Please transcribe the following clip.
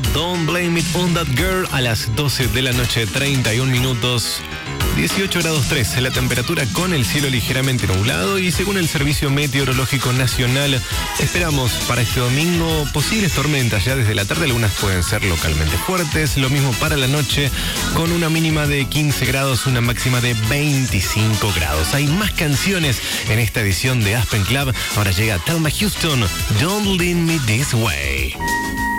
Don't Blame It on That Girl a las 12 de la noche, 31 minutos. 18 grados 3 la temperatura con el cielo ligeramente nublado y según el Servicio Meteorológico Nacional esperamos para este domingo posibles tormentas ya desde la tarde, algunas pueden ser localmente fuertes, lo mismo para la noche con una mínima de 15 grados, una máxima de 25 grados. Hay más canciones en esta edición de Aspen Club, ahora llega Thelma Houston, Don't Leave Me This Way.